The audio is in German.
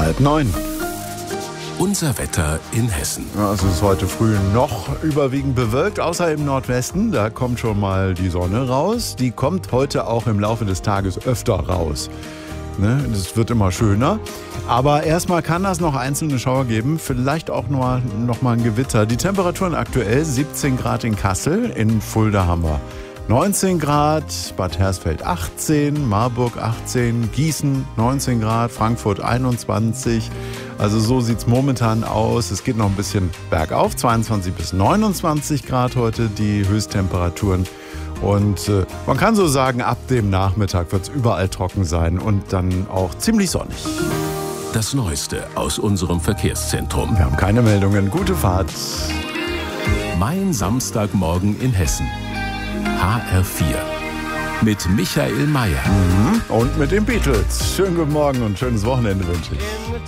9:30. Unser Wetter in Hessen. Ja, es ist heute früh noch überwiegend bewölkt, außer im Nordwesten. Da kommt schon mal die Sonne raus. Die kommt heute auch im Laufe des Tages öfter raus. Das wird immer schöner. Aber erstmal kann das noch einzelne Schauer geben, vielleicht auch noch mal ein Gewitter. Die Temperaturen aktuell 17 Grad in Kassel, in Fulda haben wir 19 Grad, Bad Hersfeld 18, Marburg 18, Gießen 19 Grad, Frankfurt 21. Also so sieht es momentan aus. Es geht noch ein bisschen bergauf, 22 bis 29 Grad heute die Höchsttemperaturen. Und man kann so sagen, ab dem Nachmittag wird es überall trocken sein und dann auch ziemlich sonnig. Das Neueste aus unserem Verkehrszentrum. Wir haben keine Meldungen. Gute Fahrt. Mein Samstagmorgen in Hessen. HR4. Mit Michael Mayer. Und mit den Beatles. Schönen guten Morgen und schönes Wochenende wünsche ich.